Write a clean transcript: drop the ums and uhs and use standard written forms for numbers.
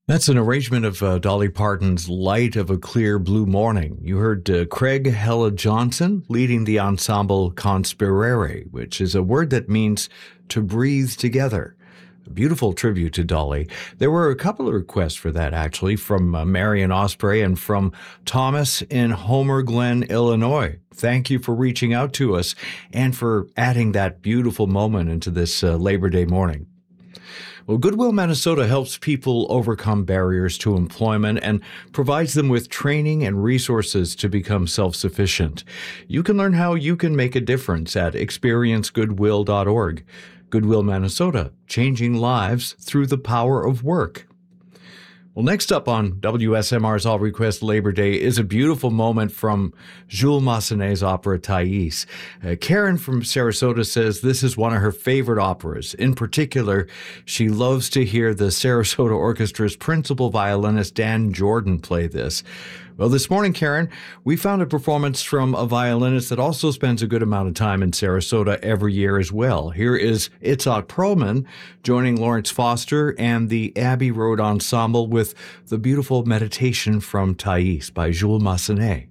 That's an arrangement of Dolly Parton's Light of a Clear Blue Morning. You heard Craig Hella Johnson leading the ensemble Conspirere, which is a word that means to breathe together. A beautiful tribute to Dolly. There were a couple of requests for that, actually, from Marion Osprey and from Thomas in Homer Glen, Illinois. Thank you for reaching out to us and for adding that beautiful moment into this Labor Day morning. Well, Goodwill Manitoba helps people overcome barriers to employment and provides them with training and resources to become self-sufficient. You can learn how you can make a difference at experiencegoodwill.org. Goodwill Manitoba, changing lives through the power of work. Well, next up on WSMR's All Request Labor Day is a beautiful moment from Jules Massenet's opera Thais. Karen from Sarasota says this is one of her favorite operas. In particular, she loves to hear the Sarasota Orchestra's principal violinist Dan Jordan play this. Well, this morning, Karen, we found a performance from a violinist that also spends a good amount of time in Sarasota every year as well. Here is Itzhak Perlman joining Lawrence Foster and the Abbey Road Ensemble with the beautiful meditation from Thais by Jules Massenet.